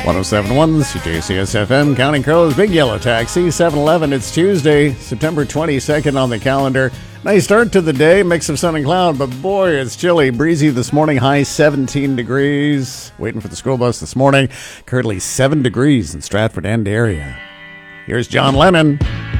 1071 CJCS FM, Counting Crows, Big Yellow Taxi, 7-Eleven. It's Tuesday, September 22nd on the calendar. Nice start to the day, mix of sun and cloud, but boy, it's chilly. Breezy this morning, high 17 degrees. Waiting for the school bus this morning. Currently 7 degrees in Stratford End area. Here's John Lennon.